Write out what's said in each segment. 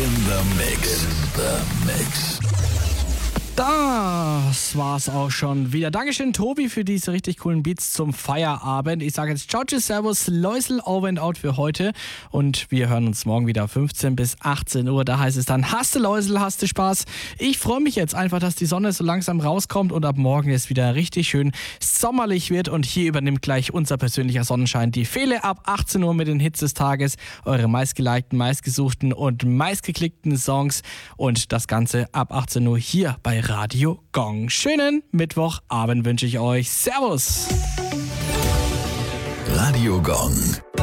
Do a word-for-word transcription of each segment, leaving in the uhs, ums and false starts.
In the Mix. In the Mix. Das war's auch schon wieder. Dankeschön, Tobi, für diese richtig coolen Beats zum Feierabend. Ich sage jetzt ciao, tschüss, servus, Läusel, over and out für heute. Und wir hören uns morgen wieder fünfzehn bis achtzehn Uhr. Da heißt es dann, hast du Läusel, hast du Spaß. Ich freue mich jetzt einfach, dass die Sonne so langsam rauskommt und ab morgen es wieder richtig schön sommerlich wird. Und hier übernimmt gleich unser persönlicher Sonnenschein die Fehler ab achtzehn Uhr mit den Hits des Tages. Eure meistgelikten, meistgesuchten und meistgeklickten Songs. Und das Ganze ab achtzehn Uhr hier bei Radio Gong. Schönen Mittwochabend wünsche ich euch. Servus. Radio Gong.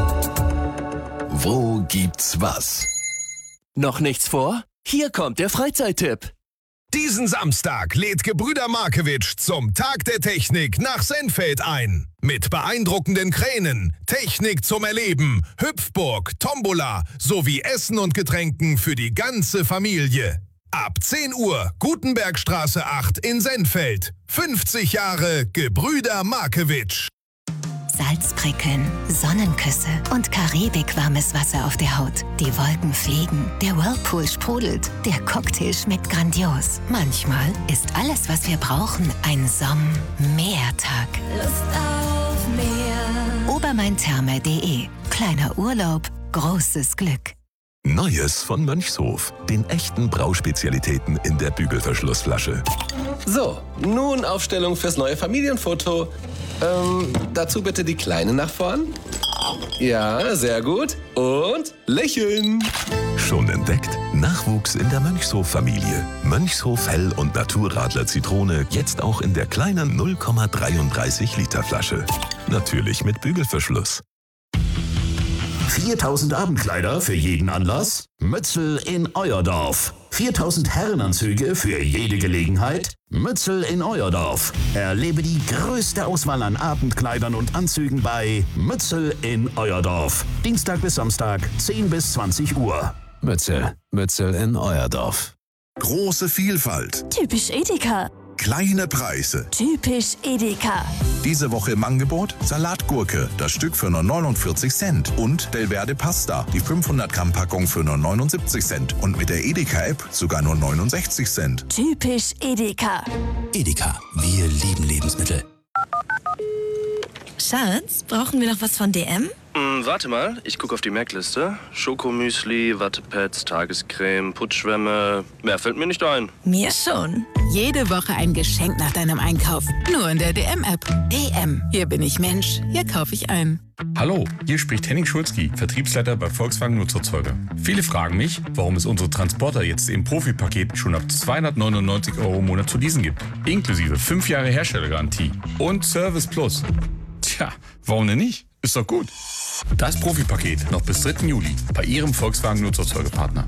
Wo gibt's was? Noch nichts vor? Hier kommt der Freizeittipp. Diesen Samstag lädt Gebrüder Markewitsch zum Tag der Technik nach Sennfeld ein. Mit beeindruckenden Kränen, Technik zum Erleben, Hüpfburg, Tombola sowie Essen und Getränken für die ganze Familie. Ab zehn Uhr, Gutenbergstraße acht in Sennfeld. fünfzig Jahre Gebrüder Markewitsch. Salzprickeln, Sonnenküsse und karibikwarmes Wasser auf der Haut. Die Wolken fliegen, der Whirlpool sprudelt, der Cocktail schmeckt grandios. Manchmal ist alles, was wir brauchen, ein Somm-Meertag. Lust auf Meer. obermaintherme punkt de. Kleiner Urlaub, großes Glück. Neues von Mönchshof. Den echten Brauspezialitäten in der Bügelverschlussflasche. So, nun Aufstellung fürs neue Familienfoto. Ähm, dazu bitte die Kleine nach vorn. Ja, sehr gut. Und lächeln. Schon entdeckt? Nachwuchs in der Mönchshof-Familie. Mönchshof Hell- und Naturradler Zitrone jetzt auch in der kleinen null Komma dreiunddreißig Liter Flasche. Natürlich mit Bügelverschluss. viertausend Abendkleider für jeden Anlass? Mützel in euer Dorf. viertausend Herrenanzüge für jede Gelegenheit? Mützel in euer Dorf. Erlebe die größte Auswahl an Abendkleidern und Anzügen bei Mützel in euer Dorf. Dienstag bis Samstag, zehn bis zwanzig Uhr. Mützel. Mützel in euer Dorf. Große Vielfalt. Typisch Edeka. Kleine Preise. Typisch Edeka. Diese Woche im Angebot Salatgurke, das Stück für nur neunundvierzig Cent. Und Delverde Pasta, die fünfhundert Gramm Packung für nur neunundsiebzig Cent. Und mit der Edeka-App sogar nur neunundsechzig Cent. Typisch Edeka. Edeka, wir lieben Lebensmittel. Schatz, brauchen wir noch was von D M? Mm, warte mal, ich gucke auf die Merkliste. Schokomüsli, Wattepads, Tagescreme, Putzschwämme. Mehr fällt mir nicht ein. Mir schon. Jede Woche ein Geschenk nach deinem Einkauf. Nur in der D M-App. D M. Hier bin ich Mensch. Hier kaufe ich ein. Hallo, hier spricht Henning Schulzki, Vertriebsleiter bei Volkswagen Nutzerzeuger. Viele fragen mich, warum es unsere Transporter jetzt im Profi-Paket schon ab zweihundertneunundneunzig Euro im Monat zu leasen gibt. Inklusive fünf Jahre Herstellergarantie und Service Plus. Tja, warum denn nicht? Ist doch gut. Das Profi-Paket noch bis dritten Juli bei Ihrem Volkswagen Nutzerzeugerpartner.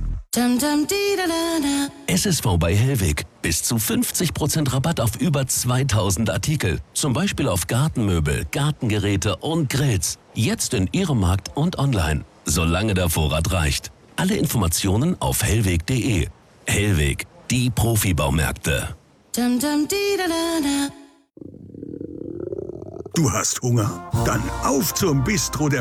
S S V bei Hellweg. Bis zu fünfzig Prozent Rabatt auf über zweitausend Artikel. Zum Beispiel auf Gartenmöbel, Gartengeräte und Grills. Jetzt in Ihrem Markt und online. Solange der Vorrat reicht. Alle Informationen auf hellweg punkt de. Hellweg, die Profibaumärkte. Du hast Hunger? Dann auf zum Bistro der